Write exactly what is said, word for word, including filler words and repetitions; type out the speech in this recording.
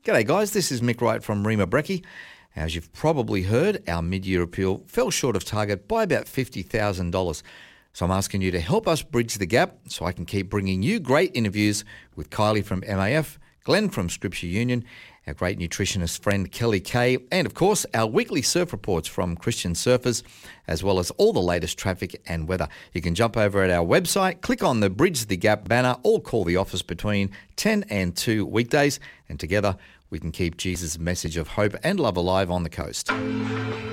G'day guys, this is Mick Wright from Rima Brekkie. As you've probably heard, our mid-year appeal fell short of target by about fifty thousand dollars. So I'm asking you to help us bridge the gap so I can keep bringing you great interviews with Kylie from M A F, Glenn from Scripture Union, our great nutritionist friend Kelly Kay, and of course our weekly surf reports from Christian surfers, as well as all the latest traffic and weather. You can jump over at our website, click on the Bridge the Gap banner, or call the office between ten and two weekdays, and together we can keep Jesus' message of hope and love alive on the coast.